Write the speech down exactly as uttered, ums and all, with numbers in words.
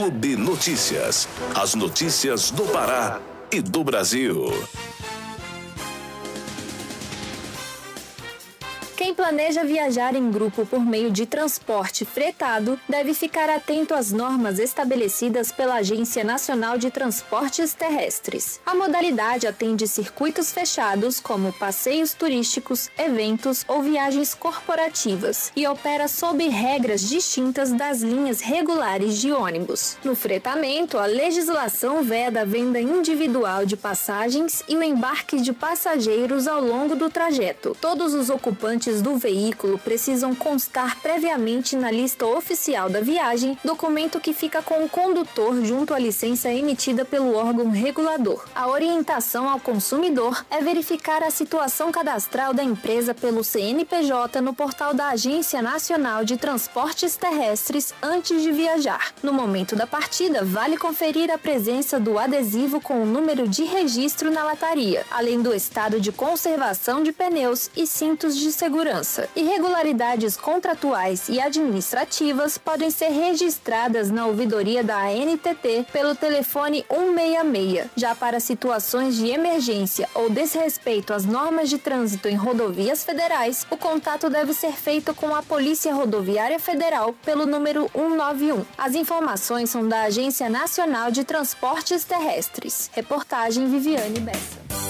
Clube Notícias. As notícias do Pará e do Brasil. Quem planeja viajar em grupo por meio de transporte fretado deve ficar atento às normas estabelecidas pela Agência Nacional de Transportes Terrestres. A modalidade atende circuitos fechados, como passeios turísticos, eventos ou viagens corporativas, e opera sob regras distintas das linhas regulares de ônibus. No fretamento, a legislação veda a venda individual de passagens e o embarque de passageiros ao longo do trajeto. Todos os ocupantes do veículo precisam constar previamente na lista oficial da viagem, documento que fica com o condutor junto à licença emitida pelo órgão regulador. A orientação ao consumidor é verificar a situação cadastral da empresa pelo C N P J no portal da Agência Nacional de Transportes Terrestres antes de viajar. No momento da partida, vale conferir a presença do adesivo com o número de registro na lataria, além do estado de conservação de pneus e cintos de segurança. Irregularidades contratuais e administrativas podem ser registradas na ouvidoria da A N T T pelo telefone um seis seis. Já para situações de emergência ou desrespeito às normas de trânsito em rodovias federais, o contato deve ser feito com a Polícia Rodoviária Federal pelo número um nove um. As informações são da Agência Nacional de Transportes Terrestres. Reportagem Viviane Bessa.